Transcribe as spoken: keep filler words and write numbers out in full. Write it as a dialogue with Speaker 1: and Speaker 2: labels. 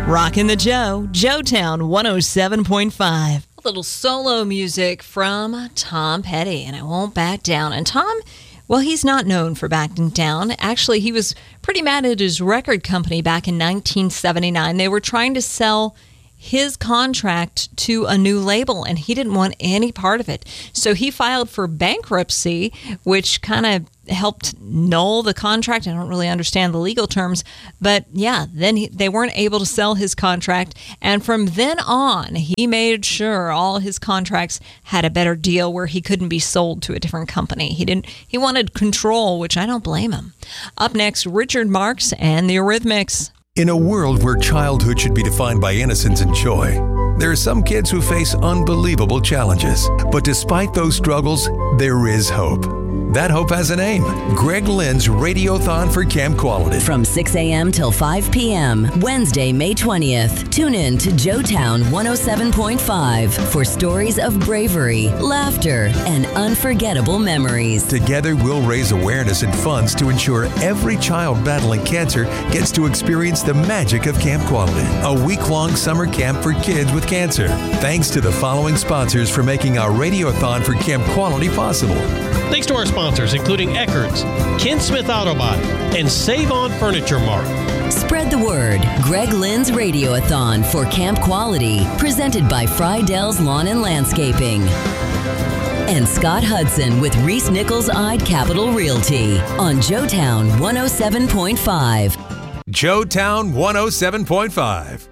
Speaker 1: Rockin' the Joe, Joetown one oh seven point five. A little solo music from Tom Petty, and I won't back down. And Tom, well, he's not known for backing down. Actually, he was pretty mad at his record company back in nineteen seventy-nine. They were trying to sell his contract to a new label, and he didn't want any part of it. So he filed for bankruptcy, which kind of helped null the contract. I don't really understand the legal terms, but yeah, then he, they weren't able to sell his contract. And from then on, he made sure all his contracts had a better deal where he couldn't be sold to a different company. He didn't. He wanted control, which I don't blame him. Up next, Richard Marx and the Eurythmics.
Speaker 2: In a world where childhood should be defined by innocence and joy, there are some kids who face unbelievable challenges. But despite those struggles, there is hope. That hope has a name. Greg Lynn's Radiothon for Camp Quality.
Speaker 3: From six a.m. till five p.m., Wednesday, May twentieth. Tune in to Joetown one oh seven point five for stories of bravery, laughter, and unforgettable memories.
Speaker 2: Together, we'll raise awareness and funds to ensure every child battling cancer gets to experience the magic of Camp Quality, a week-long summer camp for kids with cancer. Thanks to the following sponsors for making our Radiothon for Camp Quality possible.
Speaker 4: Thanks to our sponsors, including Eckert's, Ken Smith Autobot, and Save On Furniture Mart.
Speaker 3: Spread the word. Greg Lynn's Radiothon for Camp Quality, presented by Friedell's Lawn and Landscaping. And Scott Hudson with Reese Nichols-Eyed Capital Realty on Joetown one oh seven point five.
Speaker 2: Joetown one oh seven point five.